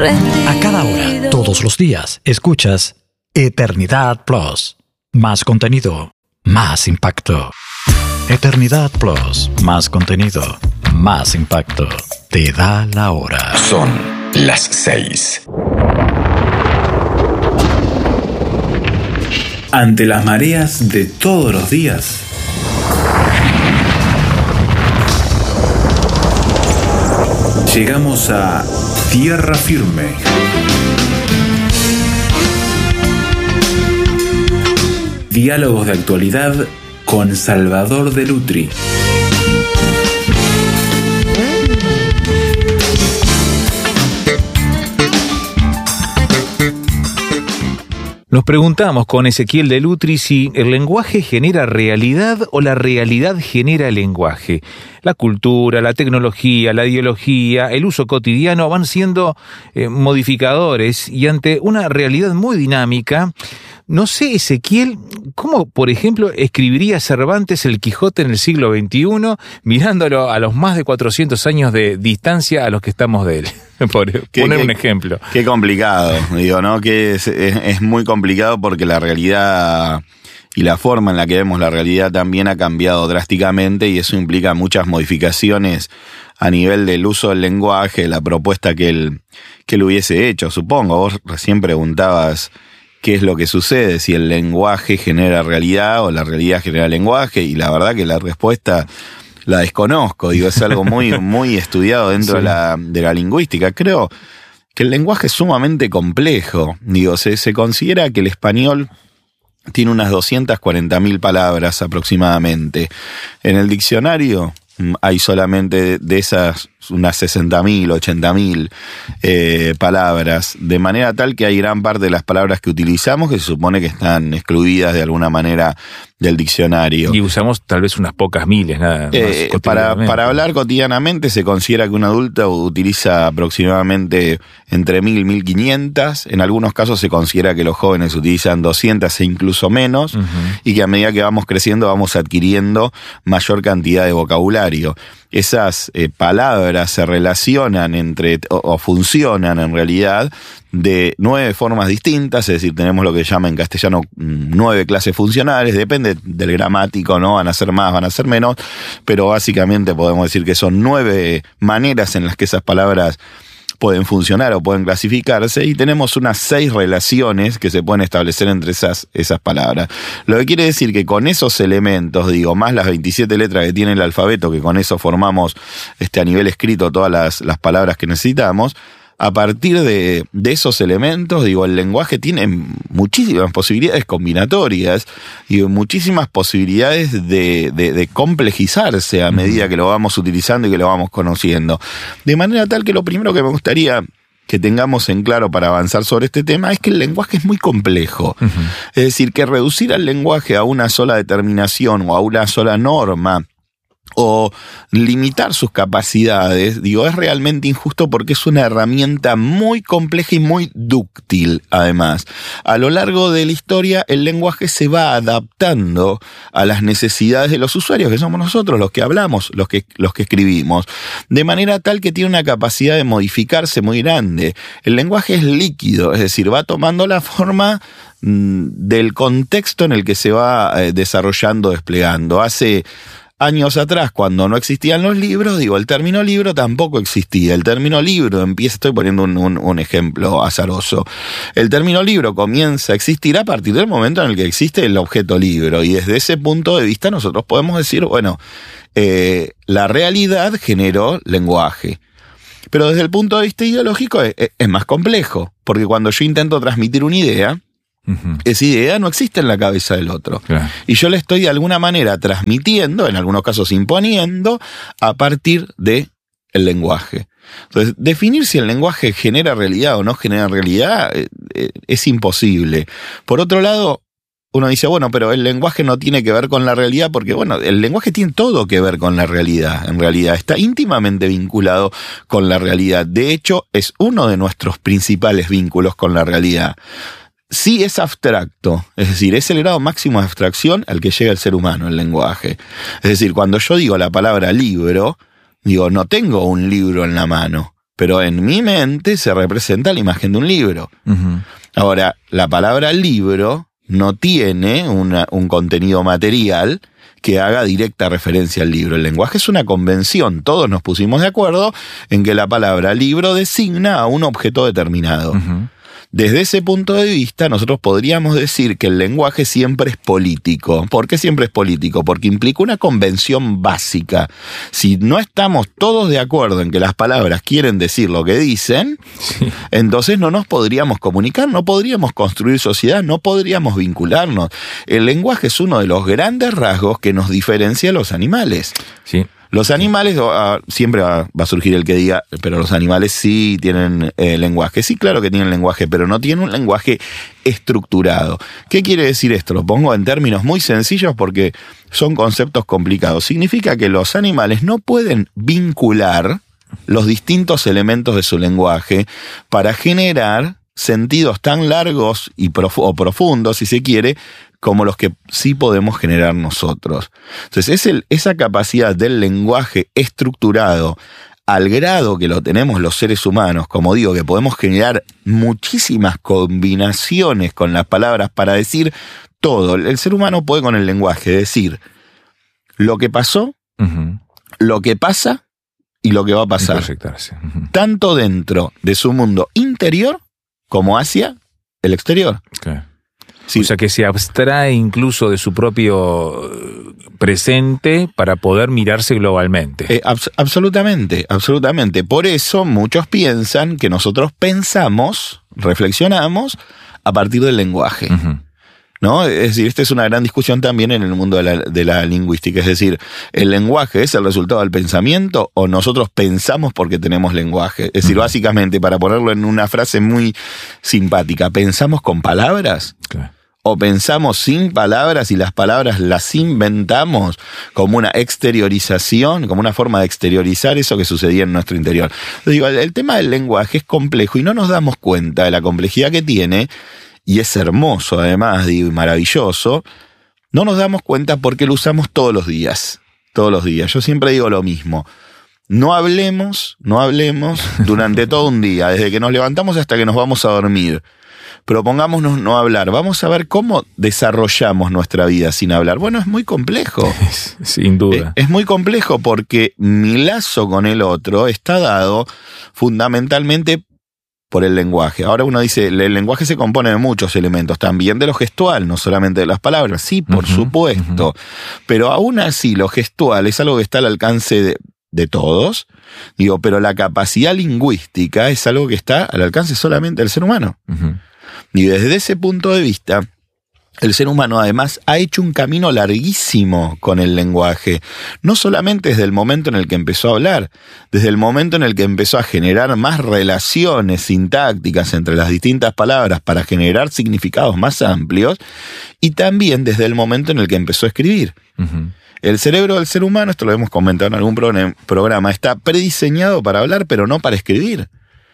A cada hora, todos los días, escuchas Eternidad Plus. Más contenido, más impacto. Eternidad Plus, más contenido, más impacto. Te da la hora. Son las 6. Ante las mareas de todos los días, llegamos a tierra firme. Diálogos de actualidad con Salvador de Lutri. Nos preguntamos con Ezequiel de Lutri si el lenguaje genera realidad o la realidad genera el lenguaje. La cultura, la tecnología, la ideología, el uso cotidiano van siendo modificadores y ante una realidad muy dinámica. No sé, Ezequiel, ¿cómo, por ejemplo, escribiría Cervantes el Quijote en el siglo XXI mirándolo a los más de 400 años de distancia a los que estamos de él? Por poner un ejemplo. Qué complicado, digo, ¿no? Que es muy complicado porque la realidad y la forma en la que vemos la realidad también ha cambiado drásticamente y eso implica muchas modificaciones a nivel del uso del lenguaje, la propuesta que él hubiese hecho, supongo. Vos recién preguntabas qué es lo que sucede, si el lenguaje genera realidad o la realidad genera lenguaje, y la verdad que la respuesta la desconozco, digo, es algo muy, muy estudiado dentro de la lingüística. Creo que el lenguaje es sumamente complejo, digo, se considera que el español tiene unas 240.000 palabras aproximadamente. En el diccionario hay solamente de esas unas 60.000, 80.000 palabras, de manera tal que hay gran parte de las palabras que utilizamos que se supone que están excluidas de alguna manera del diccionario. Y usamos tal vez unas pocas miles, nada más. Para hablar cotidianamente se considera que un adulto utiliza aproximadamente entre 1.000 y 1.500. En algunos casos se considera que los jóvenes utilizan 200 e incluso menos, y que a medida que vamos creciendo vamos adquiriendo mayor cantidad de vocabulario. Esas palabras se relacionan o funcionan en realidad de 9 formas distintas, es decir, tenemos lo que llama en castellano 9 clases funcionales, depende del gramático, ¿no? Van a ser más, van a ser menos, pero básicamente podemos decir que son 9 maneras en las que esas palabras pueden funcionar o pueden clasificarse, y tenemos unas 6 relaciones que se pueden establecer entre esas palabras. Lo que quiere decir que con esos elementos, digo, más las 27 letras que tiene el alfabeto, que con eso formamos a nivel escrito todas las palabras que necesitamos, a partir de esos elementos, digo, el lenguaje tiene muchísimas posibilidades combinatorias y muchísimas posibilidades de complejizarse a medida que lo vamos utilizando y que lo vamos conociendo. De manera tal que lo primero que me gustaría que tengamos en claro para avanzar sobre este tema es que el lenguaje es muy complejo. Es decir, que reducir al lenguaje a una sola determinación o a una sola norma o limitar sus capacidades, digo, es realmente injusto porque es una herramienta muy compleja y muy dúctil. Además, a lo largo de la historia el lenguaje se va adaptando a las necesidades de los usuarios, que somos nosotros los que hablamos, los que escribimos, de manera tal que tiene una capacidad de modificarse muy grande. El lenguaje es líquido, es decir, va tomando la forma del contexto en el que se va desarrollando, desplegando. Hace años atrás, cuando no existían los libros, digo, el término libro tampoco existía. El término libro estoy poniendo un ejemplo azaroso. El término libro comienza a existir a partir del momento en el que existe el objeto libro, y desde ese punto de vista nosotros podemos decir, bueno, la realidad generó lenguaje. Pero desde el punto de vista ideológico es más complejo, porque cuando yo intento transmitir una idea, esa idea no existe en la cabeza del otro. Claro. Y yo le estoy de alguna manera transmitiendo, en algunos casos imponiendo, a partir del lenguaje. Entonces, definir si el lenguaje genera realidad o no genera realidad es imposible. Por otro lado, uno dice, bueno, pero el lenguaje no tiene que ver con la realidad, porque bueno, el lenguaje tiene todo que ver con la realidad. En realidad está íntimamente vinculado con la realidad. De hecho, es uno de nuestros principales vínculos con la realidad. Sí es abstracto, es decir, es el grado máximo de abstracción al que llega el ser humano, el lenguaje. Es decir, cuando yo digo la palabra libro, digo, no tengo un libro en la mano, pero en mi mente se representa la imagen de un libro. Ujú. Ahora, la palabra libro no tiene un contenido material que haga directa referencia al libro. El lenguaje es una convención. Todos nos pusimos de acuerdo en que la palabra libro designa a un objeto determinado. Ujú. Desde ese punto de vista, nosotros podríamos decir que el lenguaje siempre es político. ¿Por qué siempre es político? Porque implica una convención básica. Si no estamos todos de acuerdo en que las palabras quieren decir lo que dicen, Sí. entonces no nos podríamos comunicar, no podríamos construir sociedad, no podríamos vincularnos. El lenguaje es uno de los grandes rasgos que nos diferencia a los animales. Sí. Los animales, siempre va a surgir el que diga, pero los animales sí tienen lenguaje. Sí, claro que tienen lenguaje, pero no tienen un lenguaje estructurado. ¿Qué quiere decir esto? Lo pongo en términos muy sencillos porque son conceptos complicados. Significa que los animales no pueden vincular los distintos elementos de su lenguaje para generar sentidos tan largos o profundos, si se quiere, como los que sí podemos generar nosotros. Entonces, esa capacidad del lenguaje estructurado al grado que lo tenemos los seres humanos, como digo, que podemos generar muchísimas combinaciones con las palabras para decir todo. El ser humano puede con el lenguaje decir lo que pasó, Ujú. lo que pasa y lo que va a Y pasar. proyectarse. Ujú. Tanto dentro de su mundo interior como hacia el exterior. Claro. Sí. O sea que se abstrae incluso de su propio presente para poder mirarse globalmente. Absolutamente, absolutamente. Por eso muchos piensan que nosotros pensamos, reflexionamos a partir del lenguaje. Ujú. ¿No? Es decir, esta es una gran discusión también en el mundo de la lingüística. Es decir, ¿el lenguaje es el resultado del pensamiento o nosotros pensamos porque tenemos lenguaje? Es decir, básicamente, para ponerlo en una frase muy simpática, ¿pensamos con palabras? Claro. ¿O pensamos sin palabras y las palabras las inventamos como una exteriorización, como una forma de exteriorizar eso que sucedía en nuestro interior? Digo, el tema del lenguaje es complejo y no nos damos cuenta de la complejidad que tiene, y es hermoso además, digo, y maravilloso. No nos damos cuenta porque lo usamos todos los días. Todos los días. Yo siempre digo lo mismo. No hablemos durante todo un día, desde que nos levantamos hasta que nos vamos a dormir. Propongámonos no hablar. Vamos a ver cómo desarrollamos nuestra vida sin hablar. Bueno, es muy complejo. Sin duda. Es muy complejo porque mi lazo con el otro está dado fundamentalmente por el lenguaje. Ahora uno dice, el lenguaje se compone de muchos elementos, también de lo gestual, no solamente de las palabras. Sí, por supuesto. Pero aún así, lo gestual es algo que está al alcance de todos. Digo, pero la capacidad lingüística es algo que está al alcance solamente del ser humano. Ujú. Y desde ese punto de vista, el ser humano además ha hecho un camino larguísimo con el lenguaje, no solamente desde el momento en el que empezó a hablar, desde el momento en el que empezó a generar más relaciones sintácticas entre las distintas palabras para generar significados más amplios, y también desde el momento en el que empezó a escribir. Ujú. El cerebro del ser humano, esto lo hemos comentado en algún programa, está prediseñado para hablar, pero no para escribir.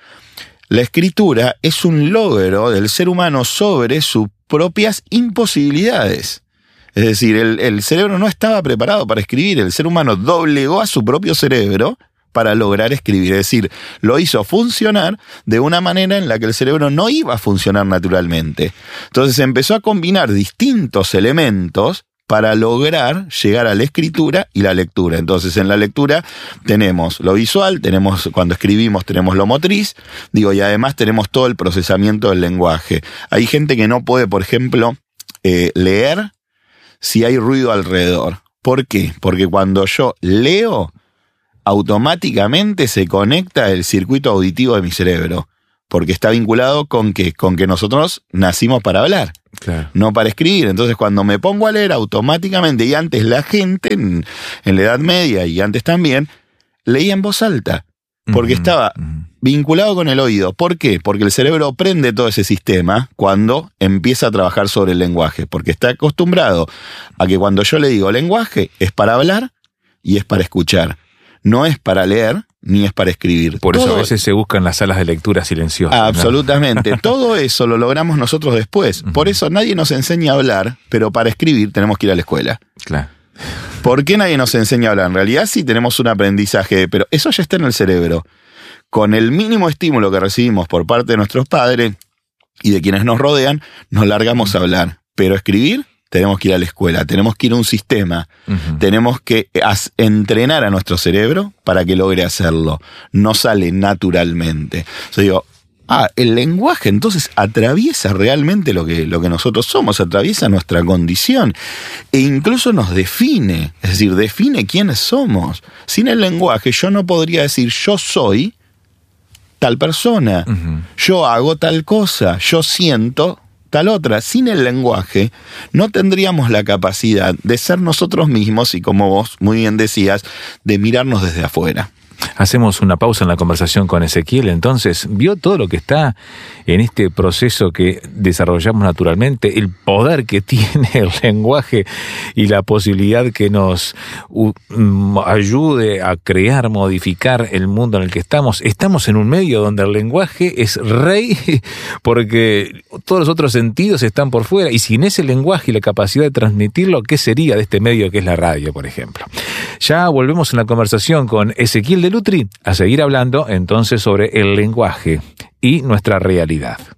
La escritura es un logro del ser humano sobre sus propias imposibilidades. Es decir, el cerebro no estaba preparado para escribir. El ser humano doblegó a su propio cerebro para lograr escribir. Es decir, lo hizo funcionar de una manera en la que el cerebro no iba a funcionar naturalmente. Entonces empezó a combinar distintos elementos para lograr llegar a la escritura y la lectura. Entonces, en la lectura tenemos lo visual, tenemos cuando escribimos tenemos lo motriz, digo, y además tenemos todo el procesamiento del lenguaje. Hay gente que no puede, por ejemplo, leer si hay ruido alrededor. ¿Por qué? Porque cuando yo leo, automáticamente se conecta el circuito auditivo de mi cerebro, porque está vinculado con que nosotros nacimos para hablar. Claro. No para escribir. Entonces cuando me pongo a leer automáticamente, y antes la gente en la Edad Media y antes también, leía en voz alta, porque estaba vinculado con el oído. ¿Por qué? Porque el cerebro prende todo ese sistema cuando empieza a trabajar sobre el lenguaje, porque está acostumbrado a que cuando yo le digo lenguaje es para hablar y es para escuchar, no es para leer ni es para escribir. Por eso Todo, a veces se buscan las salas de lectura silenciosas. absolutamente. ¿No? Todo eso lo logramos nosotros después. Por eso nadie nos enseña a hablar, pero para escribir tenemos que ir a la escuela. Claro. ¿Por qué nadie nos enseña a hablar? En realidad sí tenemos un aprendizaje, pero eso ya está en el cerebro. con el mínimo estímulo que recibimos por parte de nuestros padres y de quienes nos rodean, nos largamos a hablar. Pero escribir, tenemos que ir a la escuela, tenemos que ir a un sistema, tenemos que entrenar a nuestro cerebro para que logre hacerlo. No sale naturalmente. Yo digo, el lenguaje entonces atraviesa realmente lo que nosotros somos, atraviesa nuestra condición e incluso nos define, es decir, define quiénes somos. Sin el lenguaje yo no podría decir yo soy tal persona, yo hago tal cosa, yo siento tal otra. Sin el lenguaje no tendríamos la capacidad de ser nosotros mismos y, como vos muy bien decías, de mirarnos desde afuera. Hacemos una pausa en la conversación con Ezequiel. Entonces, vio todo lo que está en este proceso que desarrollamos naturalmente, el poder que tiene el lenguaje y la posibilidad que nos ayude a crear, modificar el mundo en el que estamos. Estamos en un medio donde el lenguaje es rey porque todos los otros sentidos están por fuera, y sin ese lenguaje y la capacidad de transmitirlo, ¿qué sería de este medio que es la radio, por ejemplo? Ya volvemos en la conversación con Ezequiel Delutri a seguir hablando entonces sobre el lenguaje y nuestra realidad.